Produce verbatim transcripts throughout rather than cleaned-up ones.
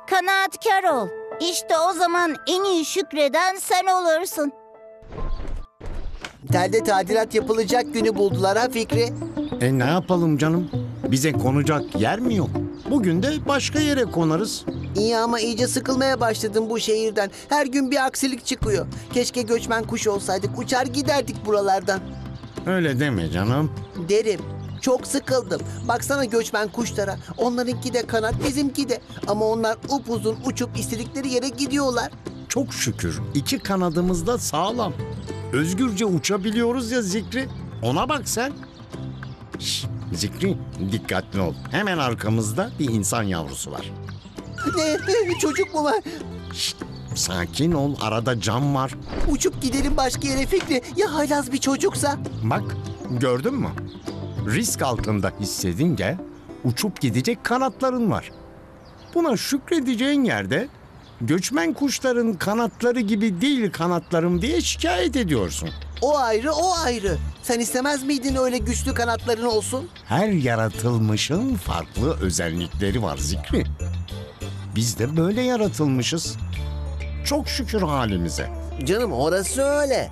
Kanaatkar ol. İşte o zaman en iyi şükreden sen olursun. Telde tadilat yapılacak günü buldular ha Fikri. E ne yapalım canım? Bize konacak yer mi yok? Bugün de başka yere konarız. İyi ama iyice sıkılmaya başladım bu şehirden. Her gün bir aksilik çıkıyor. Keşke göçmen kuş olsaydık, uçar giderdik buralardan. Öyle deme canım. Derim. Çok sıkıldım. Baksana göçmen kuşlara. Onlarınki de kanat, bizimki de. Ama onlar upuzun uçup istedikleri yere gidiyorlar. Çok şükür iki kanadımız da sağlam. Özgürce uçabiliyoruz ya Zikri. Ona bak sen. Şş, Zikri dikkatli ol. Hemen arkamızda bir insan yavrusu var. Ne? Çocuk mu var? Şşt, sakin ol, arada cam var. Uçup gidelim başka yere Fikri. Ya haylaz bir çocuksa? Bak gördün mü? Risk altında hissedince uçup gidecek kanatların var. Buna şükredeceğin yerde göçmen kuşların kanatları gibi değil kanatlarım diye şikayet ediyorsun. O ayrı, o ayrı. Sen istemez miydin öyle güçlü kanatların olsun? Her yaratılmışın farklı özellikleri var Zikri. Biz de böyle yaratılmışız. Çok şükür halimize. Canım orası öyle.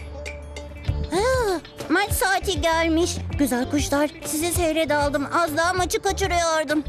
Maç saati gelmiş. Güzel kuşlar, sizi seyrede aldım. Az daha maçı kaçırıyordum.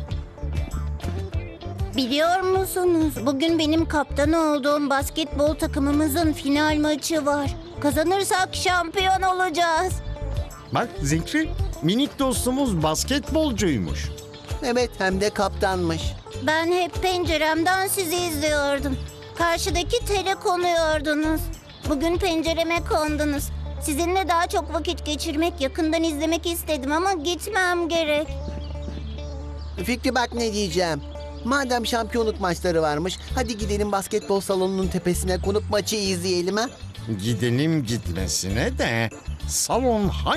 Biliyor musunuz? Bugün benim kaptan olduğum basketbol takımımızın final maçı var. Kazanırsak şampiyon olacağız. Bak Zikri, minik dostumuz basketbolcuymuş. Evet, hem de kaptanmış. Ben hep penceremden sizi izliyordum. Karşıdaki tele konuyordunuz. Bugün pencereme kondunuz. Sizinle daha çok vakit geçirmek, yakından izlemek istedim ama gitmem gerek. Fikri bak ne diyeceğim. Madem şampiyonluk maçları varmış, hadi gidelim basketbol salonunun tepesine konup maçı izleyelim ha. Gidelim gitmesine de salon